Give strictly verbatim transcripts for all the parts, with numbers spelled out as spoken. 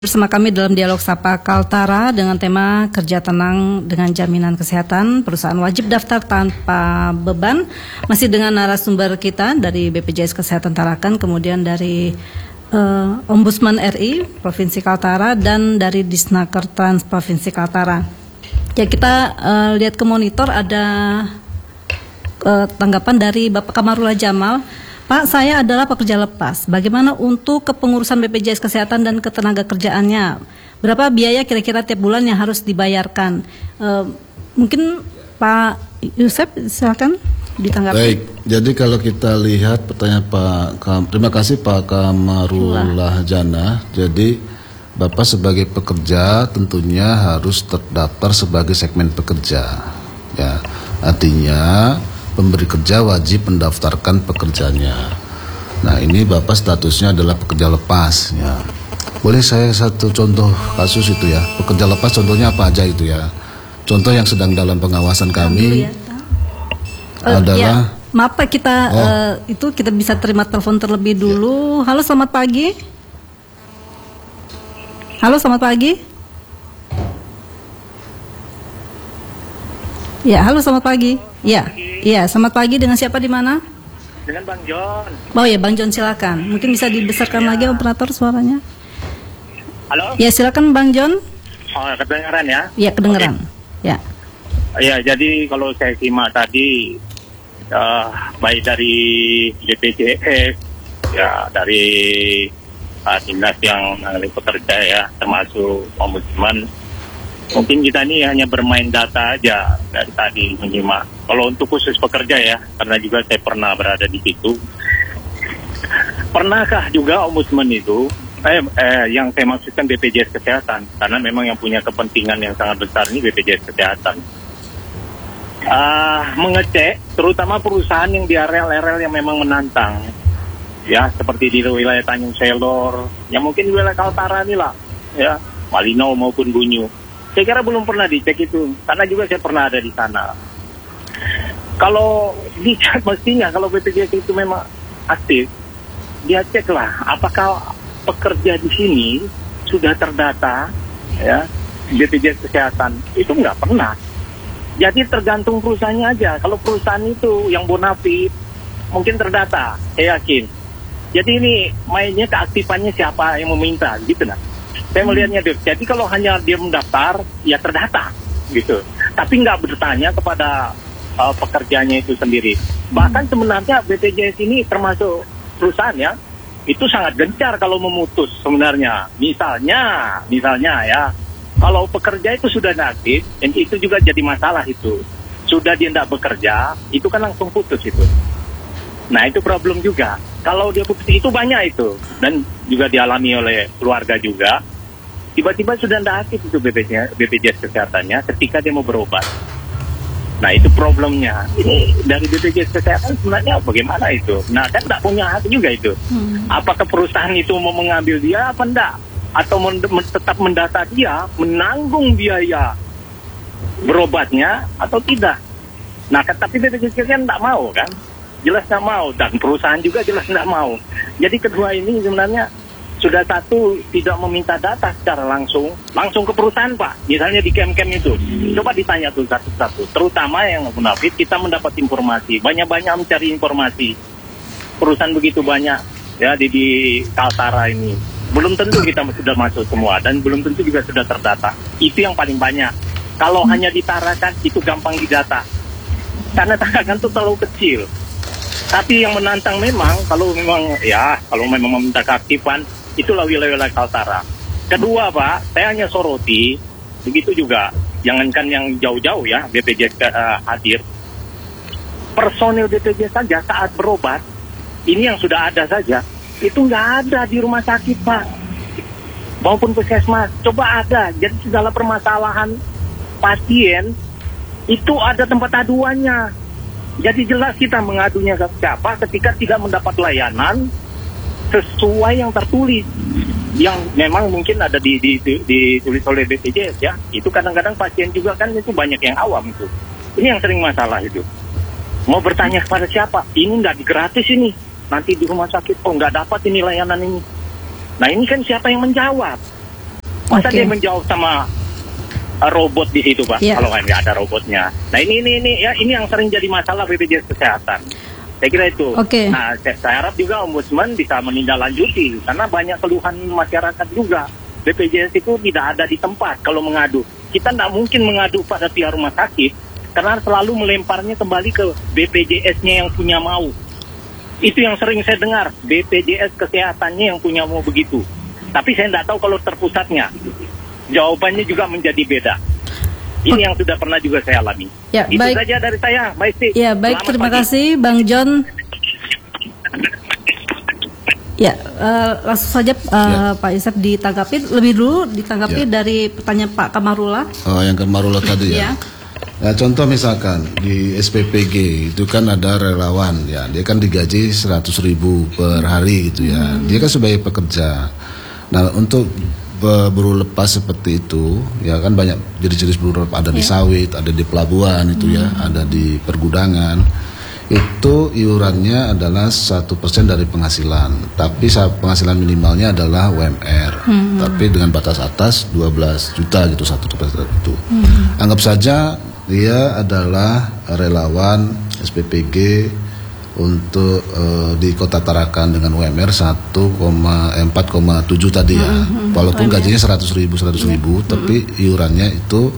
Bersama kami dalam dialog Sapa Kaltara dengan tema kerja tenang dengan jaminan kesehatan, perusahaan wajib daftar tanpa beban. Masih dengan narasumber kita dari B P J S Kesehatan Tarakan, kemudian dari uh, Ombudsman R I Provinsi Kaltara dan dari Disnaker Trans Provinsi Kaltara. Ya, kita uh, lihat ke monitor ada uh, tanggapan dari Bapak Kamarullah Jamal. Pak, saya adalah pekerja lepas. Bagaimana untuk kepengurusan B P J S Kesehatan dan ketenaga kerjaannya? Berapa biaya kira-kira tiap bulan yang harus dibayarkan? E, mungkin Pak Yusef, silakan ditanggapi. Baik, jadi kalau kita lihat pertanyaan Pak, Kam, terima kasih Pak Kamarullah Jana. Jadi Bapak sebagai pekerja tentunya harus terdaftar sebagai segmen pekerja. Ya, artinya pemberi kerja wajib mendaftarkan pekerjanya. Nah, ini Bapak statusnya adalah pekerja lepas ya. Boleh saya satu contoh kasus itu ya. Pekerja lepas contohnya apa aja itu ya. Contoh yang sedang dalam pengawasan kami ya, uh, adalah ya, maaf Pak, kita oh. uh, itu kita bisa terima telepon terlebih dulu. Ya. Halo, selamat pagi. Halo, selamat pagi. Ya, halo, selamat pagi. Ya, iya, selamat pagi. Dengan siapa di mana? Dengan Bang John. Oh ya, Bang John, silakan. Mungkin bisa dibesarkan ya. lagi operator suaranya. Halo. Ya, silakan Bang John. Oh, kedengaran ya? Iya, kedengaran. Okay. Ya. Ya, jadi kalau saya simak tadi, uh, baik dari B P J S, ya dari uh, dinas yang menangani pekerja ya, termasuk Ombudsman. Mungkin kita ini hanya bermain data aja dari tadi menyimak. Kalau untuk khusus pekerja ya, karena juga saya pernah berada di situ. Pernahkah juga Ombudsman itu, eh, eh, yang saya maksudkan B P J S Kesehatan, karena memang yang punya kepentingan yang sangat besar ini B P J S Kesehatan. Uh, mengecek, terutama perusahaan yang di area-area yang memang menantang. Ya, seperti di wilayah Tanjung Selor, yang mungkin di wilayah Kaltara ini lah, ya, Malino maupun Bunyu. Saya kira belum pernah dicek itu, karena juga saya pernah ada di sana. Kalau dicek mestinya, kalau B P J S itu memang aktif, dia ceklah apakah pekerja di sini sudah terdata, ya, B P J S Kesehatan. Itu nggak pernah. Jadi tergantung perusahaannya aja. Kalau perusahaan itu yang bonafit, mungkin terdata, saya yakin. Jadi ini mainnya keaktifannya siapa yang meminta, gitu nah. Saya melihatnya, jadi kalau hanya dia mendaftar, ya terdata, gitu. Tapi nggak bertanya kepada uh, pekerjanya itu sendiri. Bahkan sebenarnya B P J S ini termasuk perusahaan ya, itu sangat gencar kalau memutus sebenarnya. Misalnya, misalnya ya, kalau pekerja itu sudah aktif, dan itu juga jadi masalah itu. Sudah dia tidak bekerja, itu kan langsung putus itu. Nah, itu problem juga. Kalau dia putus itu banyak itu, dan juga dialami oleh keluarga juga. Tiba-tiba sudah tidak aktif itu B P J S Kesehatannya ketika dia mau berobat. Nah, itu problemnya. Ini dari B P J S Kesehatan sebenarnya bagaimana itu? Nah, kan tidak punya hak juga itu. Hmm. Apakah perusahaan itu mau mengambil dia apa enggak? Atau men men tetap mendata dia, menanggung biaya berobatnya atau tidak? Nah, tapi B P J S Kesehatan tidak mau kan? Jelas tidak mau. Dan perusahaan juga jelas tidak mau. Jadi kedua ini sebenarnya sudah satu tidak meminta data secara langsung, langsung ke perusahaan Pak. Misalnya di kem-kem itu, coba ditanya tuh satu-satu. Terutama yang munafik, kita mendapat informasi, banyak-banyak mencari informasi. Perusahaan begitu banyak ya di, di Kaltara ini. Belum tentu kita sudah masuk semua dan belum tentu juga sudah terdata. Itu yang paling banyak. Kalau hmm. hanya ditarakan itu gampang didata. Karena tarakan itu terlalu kecil. Tapi yang menantang memang kalau memang ya kalau memang meminta keaktifan, itulah wilayah-wilayah Kaltara. Kedua Pak, saya hanya soroti, begitu juga, jangankan yang jauh-jauh ya, B P J S uh, hadir. Personil B P J S saja saat berobat, ini yang sudah ada saja, itu nggak ada di rumah sakit Pak. Maupun puskesmas, coba ada. Jadi segala permasalahan pasien, itu ada tempat aduannya. Jadi jelas kita mengadunya ke siapa ketika tidak mendapat layanan sesuai yang tertulis, yang memang mungkin ada di, di, di, ditulis oleh B P J S ya. Itu kadang-kadang pasien juga kan itu banyak yang awam itu. Ini yang sering masalah itu. Mau bertanya kepada siapa? Ini nggak gratis ini. Nanti di rumah sakit, oh nggak dapat ini layanan ini. Nah ini kan siapa yang menjawab? Masa Oke. dia menjawab sama uh, robot di situ, Pak? Ya. Kalau nggak ada robotnya. Nah ini ini ini ya ini yang sering jadi masalah B P J S Kesehatan. Saya kira itu. Oke. Nah saya, saya harap juga Ombudsman bisa menindaklanjuti karena banyak keluhan masyarakat juga. B P J S itu tidak ada di tempat kalau mengadu. Kita tidak mungkin mengadu pada pihak rumah sakit karena selalu melemparnya kembali ke B P J S-nya yang punya mau. Itu yang sering saya dengar, B P J S Kesehatannya yang punya mau begitu. Tapi saya tidak tahu kalau terpusatnya. Jawabannya juga menjadi beda. Ini yang sudah pernah juga saya alami. Ya, itu baik. saja dari saya, Mbak Isti. Ya, baik, Selamat terima pagi. kasih Bang John. Ya, eh, langsung saja eh, Ya. Pak Isep ditanggapi lebih dulu ditanggapi Ya. dari pertanyaan Pak Kamarula. Oh, yang Kamarula tadi ya. Ya. Nah, contoh misalkan di S P P G itu kan ada relawan ya, dia kan digaji seratus ribu per hari gitu ya. Dia kan sebagai pekerja. Nah, untuk be- buruh lepas seperti itu ya kan banyak jenis-jenis buruh lepas, ada di sawit, ada di pelabuhan itu ya, ada di pergudangan. Itu iurannya adalah satu persen dari penghasilan, tapi sa- penghasilan minimalnya adalah U M R, tapi dengan batas atas dua belas juta gitu satu persen itu. Anggap saja dia adalah relawan S P P G untuk eh, di Kota Tarakan dengan U M R satu koma empat koma tujuh tadi ya, walaupun gajinya seratus ribu seratus ribu, tapi iurannya itu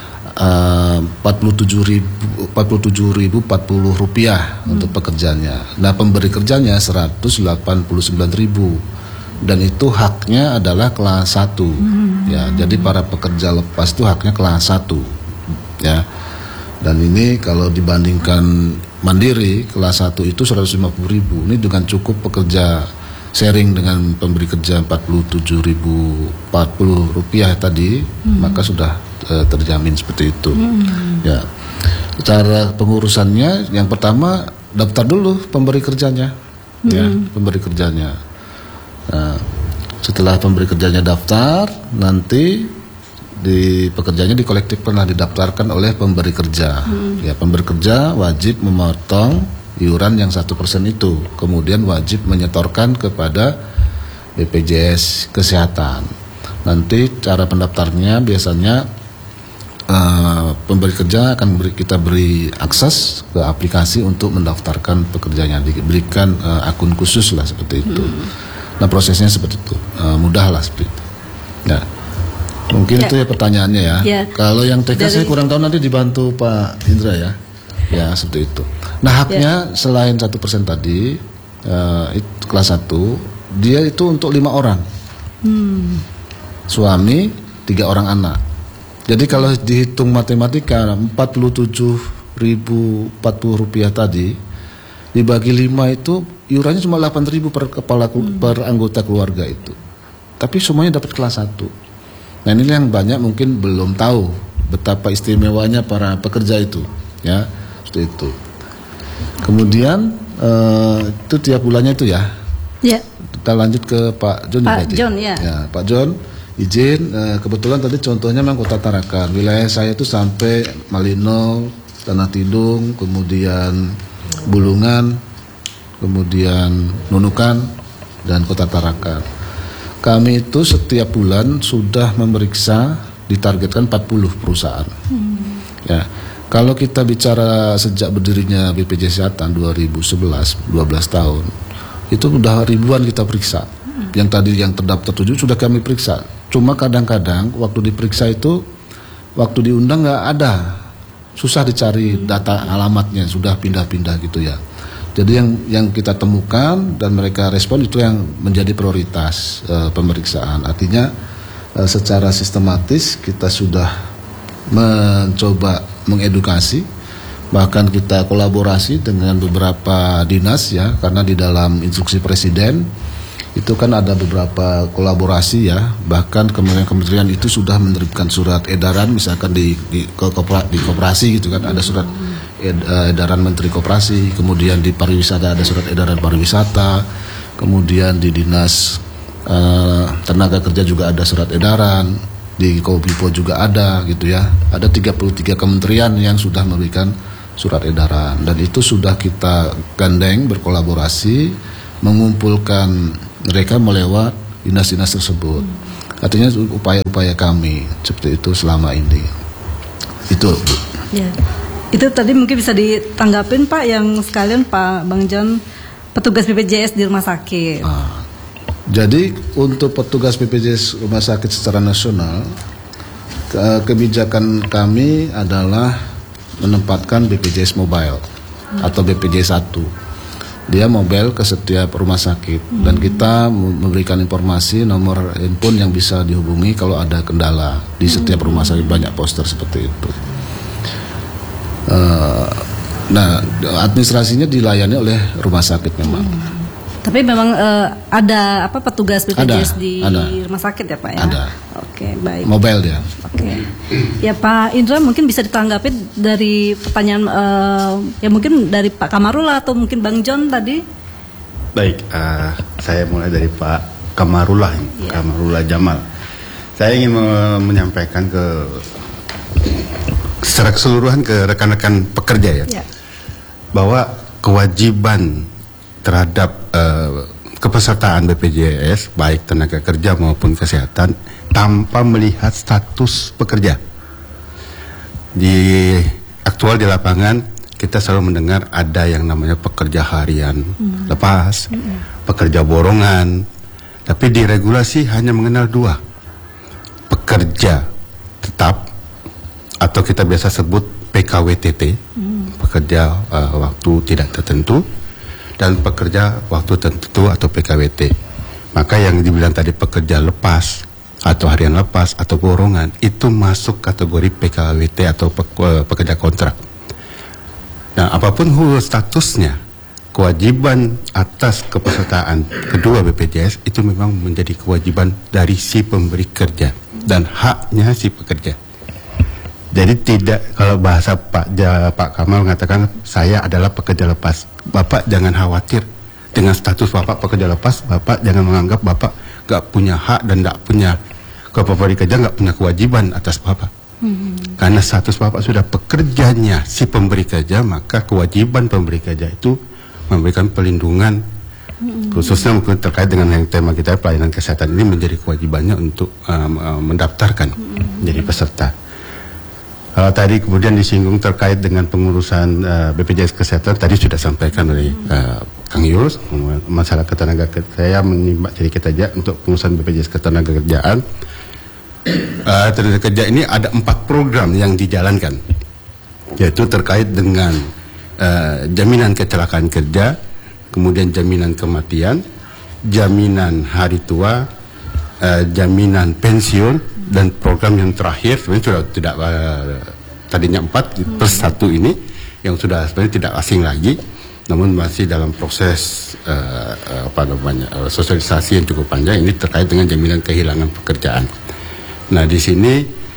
empat puluh tujuh ribu empat puluh rupiah untuk pekerjanya. Nah, pemberi kerjanya seratus delapan puluh sembilan ribu dan itu haknya adalah kelas satu ya. Jadi para pekerja lepas itu haknya kelas satu ya. Dan ini kalau dibandingkan mandiri kelas satu itu seratus lima puluh ribu. Ini dengan cukup pekerja sharing dengan pemberi kerja empat puluh tujuh ribu empat puluh rupiah tadi, maka sudah uh, terjamin seperti itu. Ya. Cara pengurusannya yang pertama daftar dulu pemberi kerjanya. Ya, pemberi kerjanya. Nah, setelah pemberi kerjanya daftar, nanti di pekerjanya di kolektif pernah didaftarkan oleh pemberi kerja. Ya, pemberi kerja wajib memotong iuran yang satu persen itu, kemudian wajib menyetorkan kepada B P J S Kesehatan. Nanti cara pendaftarnya biasanya uh, pemberi kerja akan beri, kita beri akses ke aplikasi untuk mendaftarkan pekerjanya, diberikan uh, akun khusus lah seperti itu. Nah, prosesnya seperti itu, uh, mudah lah seperti itu. Ya. Mungkin Ya. itu ya pertanyaannya ya. Ya. Kalau yang T K saya Dari- kurang tahu, nanti dibantu Pak Indra ya. Ya seperti itu. Nah, haknya selain satu persen tadi, uh, itu kelas satu, dia itu untuk lima orang. Suami, tiga orang anak. Jadi kalau dihitung matematika empat puluh tujuh ribu empat puluh rupiah tadi dibagi lima itu iurannya cuma delapan ribu per kepala kelu- per anggota keluarga itu. Tapi semuanya dapat kelas satu. Nah, ini yang banyak mungkin belum tahu betapa istimewanya para pekerja itu, ya, seperti itu. Kemudian eh, itu tiap bulannya itu ya. Ya. Kita lanjut ke Pak John. Pak berarti. John, ya. Pak John, izin eh, kebetulan tadi contohnya memang Kota Tarakan. Wilayah saya itu sampai Malino, Tanah Tidung, kemudian Bulungan, kemudian Nunukan dan Kota Tarakan. Kami itu setiap bulan sudah memeriksa ditargetkan empat puluh perusahaan. Ya, kalau kita bicara sejak berdirinya B P J S Kesehatan dua ribu sebelas, dua belas tahun, itu sudah ribuan kita periksa. Yang tadi yang terdaftar tujuh sudah kami periksa. Cuma kadang-kadang waktu diperiksa itu, waktu diundang nggak ada, susah dicari data alamatnya, sudah pindah-pindah gitu ya. Jadi yang yang kita temukan dan mereka respon itu yang menjadi prioritas e, pemeriksaan. Artinya e, secara sistematis kita sudah mencoba mengedukasi, bahkan kita kolaborasi dengan beberapa dinas ya, karena di dalam instruksi presiden itu kan ada beberapa kolaborasi ya, bahkan kementerian-kementerian itu sudah menerbitkan surat edaran, misalkan di di, ke, di koperasi gitu kan, ada surat ed, edaran Menteri Koperasi, kemudian di pariwisata ada surat edaran pariwisata, kemudian di dinas uh, tenaga kerja juga ada surat edaran, di Kominfo juga ada gitu ya, ada tiga puluh tiga kementerian yang sudah memberikan surat edaran, dan itu sudah kita gandeng berkolaborasi mengumpulkan mereka melewat dinas-dinas tersebut. Artinya upaya-upaya kami seperti itu selama ini. Itu, Bu. Ya. Itu tadi mungkin bisa ditanggapin Pak, yang sekalian Pak Bang John, petugas B P J S di rumah sakit. Ah, jadi untuk petugas B P J S rumah sakit secara nasional, ke kebijakan kami adalah menempatkan B P J S mobile hmm. atau B P J S satu. Dia mobile ke setiap rumah sakit hmm. dan kita memberikan informasi nomor handphone yang bisa dihubungi kalau ada kendala di setiap hmm. rumah sakit, banyak poster seperti itu. Uh, nah, administrasinya dilayani oleh rumah sakit memang. Hmm. Tapi memang uh, ada apa petugas B P J S ada, di ada. rumah sakit ya Pak ya? Ada. Oke, baik. Mobile dia. Oke. Ya Pak Indra, mungkin bisa ditanggapi dari pertanyaan uh, ya mungkin dari Pak Kamarullah atau mungkin Bang John tadi. Baik, uh, saya mulai dari Pak Kamarullah, yeah. Kamarullah Jamal. Saya ingin me- menyampaikan ke secara keseluruhan ke rekan-rekan pekerja ya, yeah. bahwa kewajiban terhadap uh, kepesertaan B P J S baik tenaga kerja maupun kesehatan tanpa melihat status pekerja. Di aktual di lapangan kita selalu mendengar ada yang namanya pekerja harian hmm. lepas, hmm. pekerja borongan, tapi di regulasi hanya mengenal dua, pekerja tetap atau kita biasa sebut P K W T T, hmm. pekerja uh, waktu tidak tertentu, dan pekerja waktu tertentu atau P K W T. Maka yang dibilang tadi pekerja lepas atau harian lepas atau borongan itu masuk kategori P K W T atau pe- pekerja kontrak. Nah, apapun statusnya, kewajiban atas kepesertaan kedua B P J S itu memang menjadi kewajiban dari si pemberi kerja dan haknya si pekerja. Jadi tidak, kalau bahasa Pak ja, Pak Kamal mengatakan saya adalah pekerja lepas. Bapak jangan khawatir dengan status Bapak pekerja lepas. Bapak jangan menganggap Bapak gak punya hak dan gak punya, kalau pemberi kerja gak punya kewajiban atas Bapak. Hmm. Karena status Bapak sudah pekerjanya si pemberi kerja, maka kewajiban pemberi kerja itu memberikan pelindungan, hmm. khususnya mungkin terkait dengan yang tema kita pelayanan kesehatan ini menjadi kewajibannya untuk um, um, mendaftarkan hmm. menjadi peserta. Uh, tadi kemudian disinggung terkait dengan pengurusan uh, B P J S Kesehatan, tadi sudah sampaikan oleh uh, Kang Yus, masalah ketenaga kerjaan. Saya menyimak sedikit saja untuk pengurusan B P J S Ketenaga Kerjaan. Uh, tenaga kerja ini ada empat program yang dijalankan, yaitu terkait dengan uh, jaminan kecelakaan kerja, kemudian jaminan kematian, jaminan hari tua, uh, jaminan pensiun, dan program yang terakhir sebenarnya sudah tidak uh, tadinya empat plus satu ini yang sudah sebenarnya tidak asing lagi, namun masih dalam proses uh, uh, apa namanya uh, sosialisasi yang cukup panjang. Ini terkait dengan jaminan kehilangan pekerjaan. Nah, di sini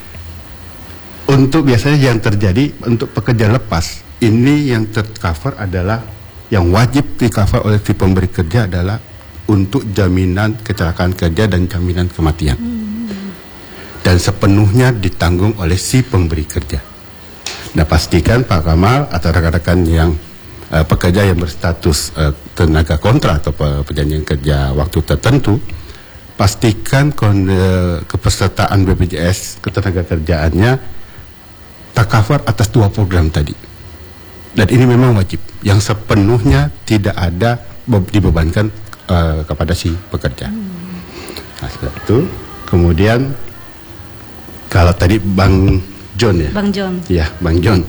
untuk biasanya yang terjadi untuk pekerja lepas ini yang tercover adalah yang wajib di cover oleh si pemberi kerja adalah untuk jaminan kecelakaan kerja dan jaminan kematian. Hmm. Dan sepenuhnya ditanggung oleh si pemberi kerja. Nah, pastikan Pak Kamal atau rekan-rekan yang uh, pekerja yang berstatus uh, tenaga kontrak atau perjanjian kerja waktu tertentu, pastikan kon, uh, kepesertaan B P J S ketenaga kerjaannya tercover atas dua program tadi. Dan ini memang wajib, yang sepenuhnya tidak ada dibebankan uh, kepada si pekerja. Nah, seperti itu. Kemudian kalau tadi Bang John ya, Bang John, ya Bang John,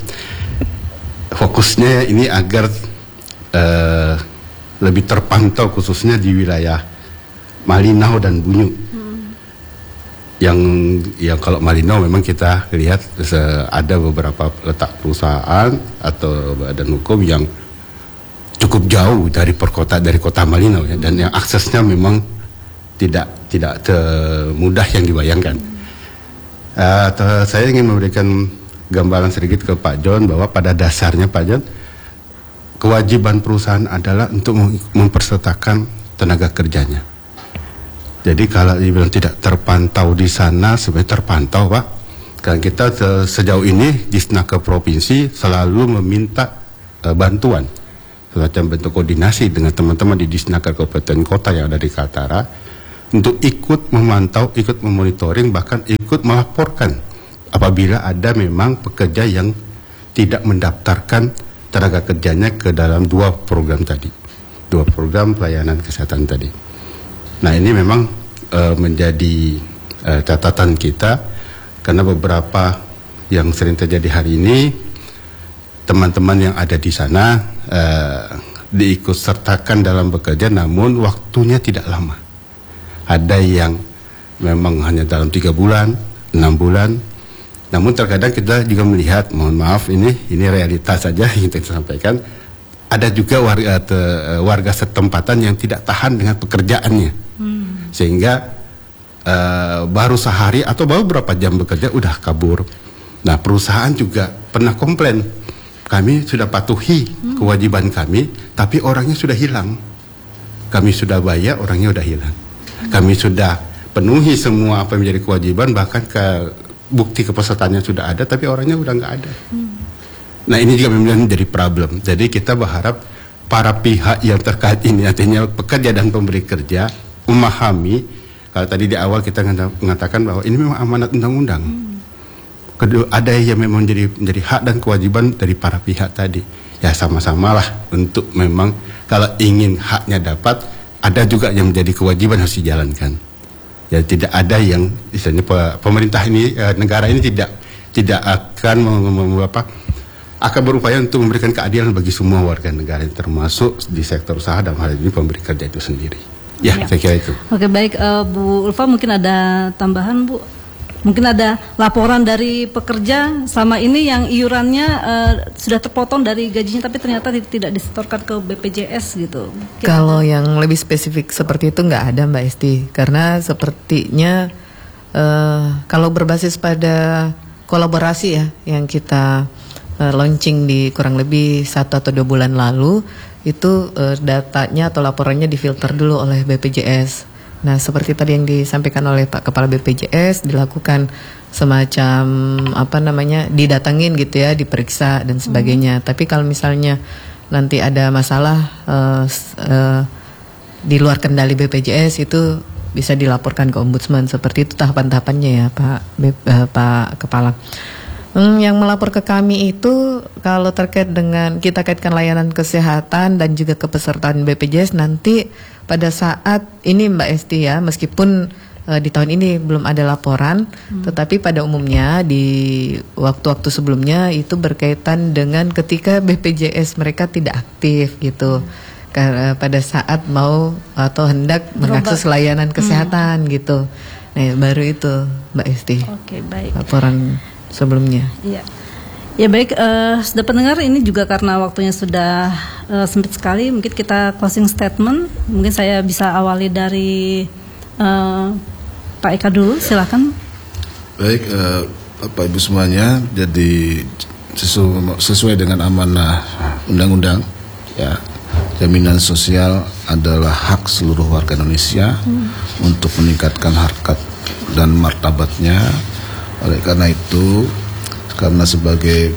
fokusnya ini agar uh, lebih terpantau khususnya di wilayah Malinau dan Bunyu. Hmm. Yang yang kalau Malinau memang kita lihat ada beberapa letak perusahaan atau badan hukum yang cukup jauh dari perkota dari kota Malinau ya, dan yang aksesnya memang tidak tidak mudah yang dibayangkan. Hmm. Uh, saya ingin memberikan gambaran sedikit ke Pak John bahwa pada dasarnya Pak John, kewajiban perusahaan adalah untuk mempersertakan tenaga kerjanya. Jadi kalau dibilang tidak terpantau di sana, sebenarnya terpantau Pak. Karena kita sejauh ini di Disnaker Provinsi selalu meminta uh, bantuan, semacam bentuk koordinasi dengan teman-teman di Disnaker Kabupaten Kota yang ada di Kaltara, untuk ikut memantau, ikut memonitoring, bahkan ikut melaporkan apabila ada memang pekerja yang tidak mendaftarkan tenaga kerjanya ke dalam dua program tadi, dua program pelayanan kesehatan tadi. Nah, ini memang uh, menjadi uh, catatan kita, karena beberapa yang sering terjadi hari ini, teman-teman yang ada di sana uh, diikut sertakan dalam bekerja, namun waktunya tidak lama. Ada yang memang hanya dalam tiga bulan, enam bulan. Namun terkadang kita juga melihat, mohon maaf ini ini realitas saja yang kita sampaikan. Ada juga warga te, warga setempatan yang tidak tahan dengan pekerjaannya, hmm. sehingga uh, baru sehari atau baru berapa jam bekerja udah kabur. Nah, perusahaan juga pernah komplain, kami sudah patuhi hmm. kewajiban kami, tapi orangnya sudah hilang. Kami sudah bayar, orangnya sudah hilang. Hmm. Kami sudah penuhi semua apa yang menjadi kewajiban, bahkan ke bukti kepesertaannya sudah ada, tapi orangnya udah nggak ada. Hmm. Nah, ini juga memang menjadi problem. Jadi kita berharap para pihak yang terkait ini, artinya pekerja dan pemberi kerja, memahami. Kalau tadi di awal kita mengatakan bahwa ini memang amanat undang-undang. Hmm. Kedua, ada yang memang menjadi menjadi hak dan kewajiban dari para pihak tadi. Ya sama-samalah untuk memang kalau ingin haknya dapat, ada juga yang menjadi kewajiban harus dijalankan. Ya, tidak ada yang misalnya pemerintah ini, negara ini tidak tidak akan mem, apa, akan berupaya untuk memberikan keadilan bagi semua warga negara, termasuk di sektor usaha dalam hal ini pemberi kerja itu sendiri. Ya, ya. Saya kira itu. Oke, baik, uh, Bu Ulfa, mungkin ada tambahan, Bu? Mungkin ada laporan dari pekerja selama ini yang iurannya uh, sudah terpotong dari gajinya, tapi ternyata tidak disetorkan ke B P J S gitu. Kita Kalau ada. yang lebih spesifik seperti itu nggak ada, Mbak Esti, karena sepertinya uh, kalau berbasis pada kolaborasi ya yang kita uh, launching di kurang lebih satu atau dua bulan lalu, itu uh, datanya atau laporannya difilter dulu oleh B P J S. Nah, seperti tadi yang disampaikan oleh Pak Kepala B P J S, dilakukan semacam apa namanya, didatangin gitu ya, diperiksa dan sebagainya. Hmm. Tapi kalau misalnya nanti ada masalah uh, uh, di luar kendali B P J S, itu bisa dilaporkan ke Ombudsman. Seperti itu tahapan-tahapannya ya, Pak B, uh, Pak Kepala. Hmm, yang melapor ke kami itu kalau terkait dengan kita kaitkan layanan kesehatan dan juga kepesertaan B P J S, nanti pada saat ini Mbak Esti ya, meskipun uh, di tahun ini belum ada laporan, hmm. tetapi pada umumnya di waktu-waktu sebelumnya itu berkaitan dengan ketika B P J S mereka tidak aktif gitu, hmm. karena pada saat mau atau hendak mengakses layanan kesehatan hmm. gitu. Nah, baru itu Mbak Esti. Oke, baik. Laporan sebelumnya. Iya. Ya baik, uh, sudah pendengar, ini juga karena waktunya sudah uh, sempit sekali, mungkin kita closing statement. Mungkin saya bisa awali dari uh, Pak Eka dulu, silakan. Baik, uh, Bapak Ibu semuanya, jadi sesu, sesuai dengan amanah undang-undang, ya, jaminan sosial adalah hak seluruh warga Indonesia hmm. untuk meningkatkan harkat dan martabatnya. Oleh karena itu, karena sebagai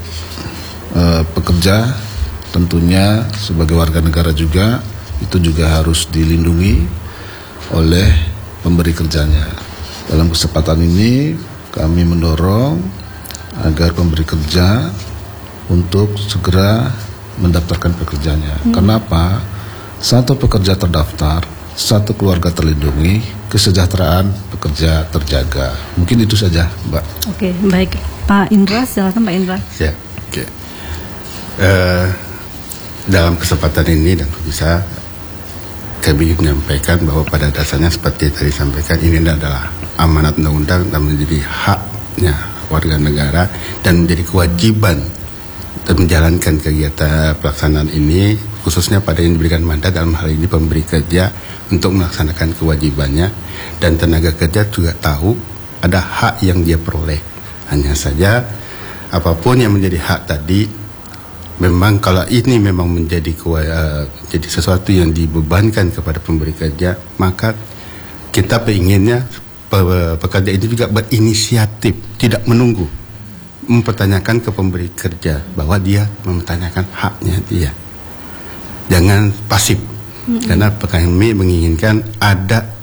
uh, pekerja, tentunya sebagai warga negara juga, itu juga harus dilindungi oleh pemberi kerjanya. Dalam kesempatan ini kami mendorong agar pemberi kerja untuk segera mendaftarkan pekerjanya. Hmm. Kenapa? Satu pekerja terdaftar, satu keluarga terlindungi, kesejahteraan pekerja terjaga. Mungkin itu saja, Mbak. Oke, baik. Pak Indra, silakan Pak Indra. Ya, oke. Okay. Uh, dalam kesempatan ini dan bisa kami menyampaikan bahwa pada dasarnya seperti tadi sampaikan, ini adalah amanat undang-undang dan menjadi haknya warga negara dan menjadi kewajiban dan menjalankan kegiatan pelaksanaan ini, khususnya pada yang diberikan mandat dalam hal ini pemberi kerja untuk melaksanakan kewajibannya, dan tenaga kerja juga tahu ada hak yang dia peroleh. Hanya saja apapun yang menjadi hak tadi, memang kalau ini memang menjadi uh, jadi sesuatu yang dibebankan kepada pemberi kerja, maka kita penginginnya pe- pekerja itu juga berinisiatif, tidak menunggu, mempertanyakan ke pemberi kerja bahwa dia mempertanyakan haknya dia. Jangan pasif, mm-hmm. karena kami menginginkan ada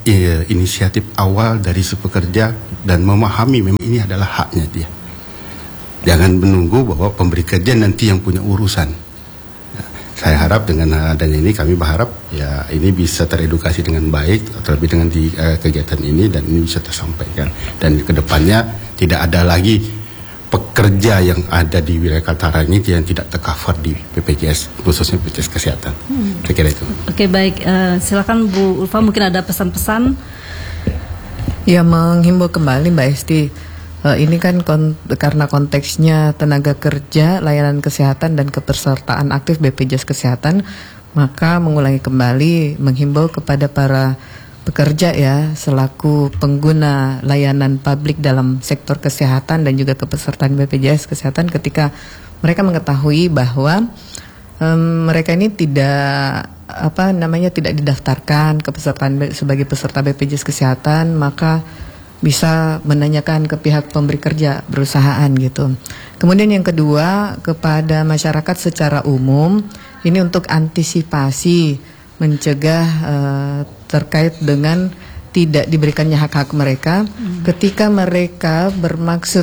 eh, inisiatif awal dari si pekerja dan memahami memang ini adalah haknya dia. Jangan menunggu bahwa pemberi kerja nanti yang punya urusan. Ya, saya harap dengan adanya ini kami berharap ya ini bisa teredukasi dengan baik, terlebih dengan di uh, kegiatan ini, dan ini bisa tersampaikan, dan kedepannya tidak ada lagi pekerja yang ada di wilayah Kaltara ini yang tidak tercover di B P J S, khususnya B P J S Kesehatan. Hmm. Saya kira itu. Oke, baik. Uh, silakan Bu Ulfa, mungkin ada pesan-pesan. Ya, menghimbau kembali Mbak Esti. Uh, ini kan kon karena konteksnya tenaga kerja, layanan kesehatan dan kepesertaan aktif B P J S Kesehatan, maka mengulangi kembali menghimbau kepada para pekerja ya selaku pengguna layanan publik dalam sektor kesehatan dan juga kepesertaan B P J S Kesehatan, ketika mereka mengetahui bahwa um, mereka ini tidak apa namanya tidak didaftarkan kepesertaan sebagai peserta B P J S Kesehatan, maka bisa menanyakan ke pihak pemberi kerja perusahaan gitu. Kemudian yang kedua, kepada masyarakat secara umum, ini untuk antisipasi mencegah uh, terkait dengan tidak diberikannya hak-hak mereka hmm. ketika mereka bermaksud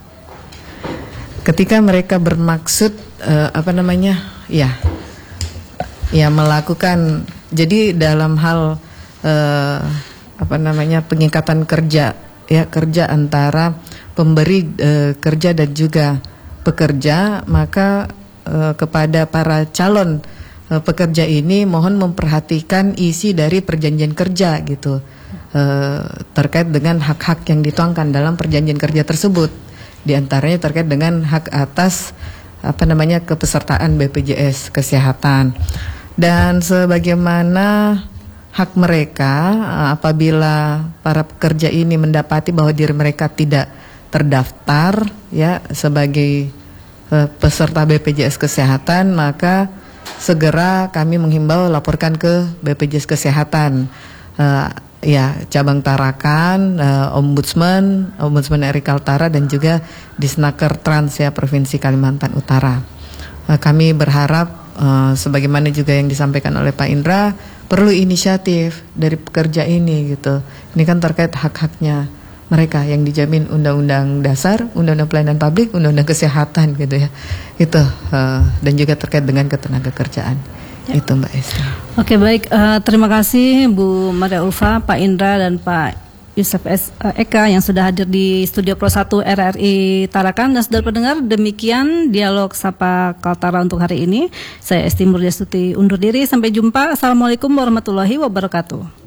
ketika mereka bermaksud uh, apa namanya ya ya melakukan, jadi dalam hal uh, apa namanya pengikatan kerja ya kerja antara pemberi uh, kerja dan juga pekerja, maka uh, kepada para calon uh, pekerja ini mohon memperhatikan isi dari perjanjian kerja gitu uh, terkait dengan hak-hak yang dituangkan dalam perjanjian kerja tersebut, di antaranya terkait dengan hak atas apa namanya kepesertaan B P J S Kesehatan, dan sebagaimana hak mereka apabila para pekerja ini mendapati bahwa diri mereka tidak terdaftar ya sebagai uh, peserta B P J S Kesehatan, maka segera kami menghimbau laporkan ke B P J S Kesehatan uh, ya cabang Tarakan, uh, Ombudsman, Ombudsman R I Kaltara dan juga Disnaker Trans ya Provinsi Kalimantan Utara. Uh, kami berharap uh, sebagaimana juga yang disampaikan oleh Pak Indra, perlu inisiatif dari pekerja ini gitu. Ini kan terkait hak-haknya mereka yang dijamin Undang-Undang Dasar, Undang-Undang Pelayanan Publik, Undang-Undang Kesehatan gitu ya. Itu uh, dan juga terkait dengan ketenaga kerjaan. Ya. Itu Mbak Esti. Oke, baik. Uh, terima kasih Bu Maria Ulfa, Pak Indra dan Pak Yusuf S. Eka yang sudah hadir di Studio Pro satu R R I Tarakan. Dan saudara pendengar, demikian dialog Sapa Kaltara untuk hari ini. Saya Esti Murdiastuti undur diri. Sampai jumpa. Assalamualaikum warahmatullahi wabarakatuh.